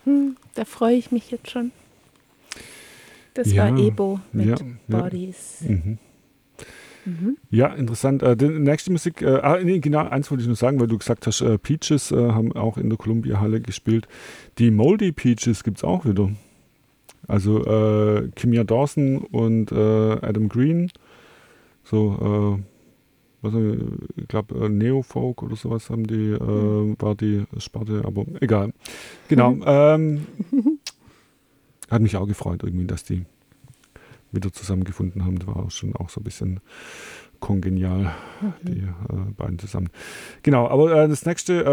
Da freue ich mich jetzt schon. Das Ja, war Ebo mit ja, ja. Bodies. Mhm. Mhm. Ja, interessant. Die nächste Musik, nee, genau, eins wollte ich nur sagen, weil du gesagt hast, Peaches haben auch in der Columbia-Halle gespielt. Die Moldy Peaches gibt es auch wieder. Also Kimya Dawson und Adam Green, so, ich glaube Neofolk oder sowas haben die, war die Sparte, aber egal. Genau, hat mich auch gefreut irgendwie, dass die wieder zusammengefunden haben. Das war auch schon auch so ein bisschen kongenial, die beiden zusammen. Genau, aber das nächste,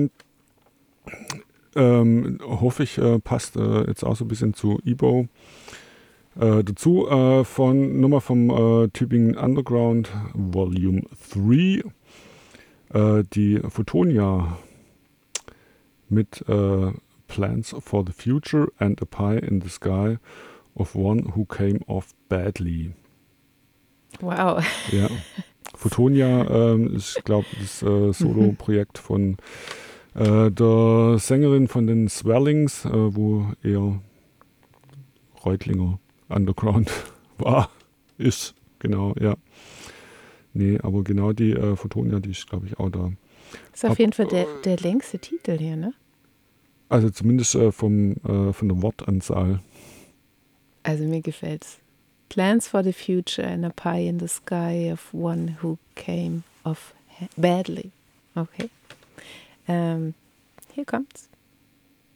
hoffe ich, passt jetzt auch so ein bisschen zu Ebo dazu. Nochmal vom Tübingen Underground Volume 3, die Photonia mit Plans for the Future and a Pie in the Sky of One Who Came Off Badly. Wow. Ja. Photonia ist, glaube ich, das Solo-Projekt von der Sängerin von den Swellings, wo eher Reutlinger Underground war, ist, genau, ja. Nee, aber genau die Photonia, die ist, glaube ich, auch da. Ist auf jeden Fall der längste Titel hier, ne? Also zumindest von der Wortanzahl. Also mir gefällt's. Plans for the future and a pie in the sky of one who came off badly. Okay. Hier kommt's.